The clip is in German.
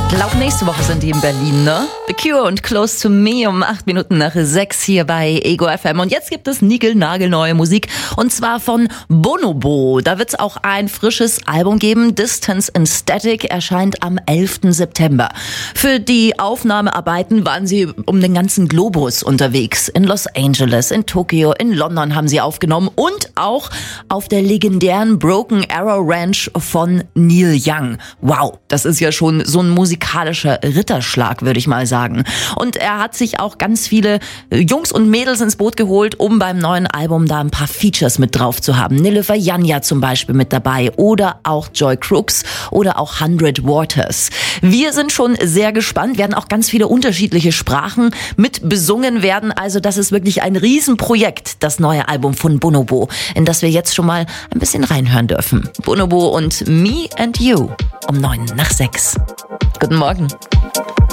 Glaub, nächste Woche sind die in Berlin, ne? The Cure und Close to Me um 8 Minuten nach 6 hier bei Ego FM. Und jetzt gibt es niegelnagelneue Musik und zwar von Bonobo. Da wird es auch ein frisches Album geben. Distance and Static erscheint am 11. September. Für die Aufnahmearbeiten waren sie um den ganzen Globus unterwegs. In Los Angeles, in Tokio, in London haben sie aufgenommen und auch auf der legendären Broken Arrow Ranch von Neil Young. Wow, das ist ja schon so ein musikalischer Ritterschlag, würde ich mal sagen. Und er hat sich auch ganz viele Jungs und Mädels ins Boot geholt, um beim neuen Album da ein paar Features mit drauf zu haben. Nilüfer Janja zum Beispiel mit dabei oder auch Joy Crooks oder auch 100 Waters. Wir sind schon sehr gespannt, werden auch ganz viele unterschiedliche Sprachen mit besungen werden. Also das ist wirklich ein Riesenprojekt, das neue Album von Bonobo, in das wir jetzt schon mal ein bisschen reinhören dürfen. Bonobo und Me and You um 9 nach 6. Guten Morgen.